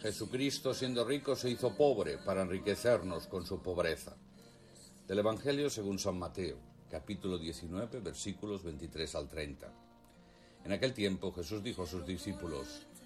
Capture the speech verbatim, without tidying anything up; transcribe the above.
Jesucristo, siendo rico, se hizo pobre para enriquecernos con su pobreza. Del Evangelio según San Mateo, capítulo diecinueve, versículos veintitrés al treinta. En aquel tiempo Jesús dijo a sus discípulos: